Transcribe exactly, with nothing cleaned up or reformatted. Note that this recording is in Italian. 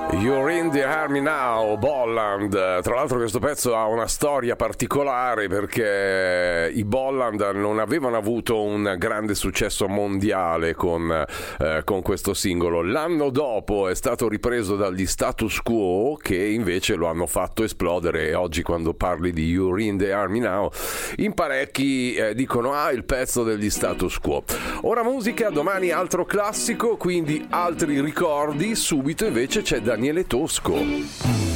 You're in the Army Now, Bolland. Tra l'altro questo pezzo ha una storia particolare perché i Bolland non avevano avuto un grande successo mondiale con, eh, con questo singolo. L'anno dopo è stato ripreso dagli Status Quo, che invece lo hanno fatto esplodere, e oggi quando parli di You're in the Army Now in parecchi eh, dicono ah, il pezzo degli Status Quo. Ora musica, domani altro classico, quindi altri ricordi. Subito invece c'è Daniele Tosco.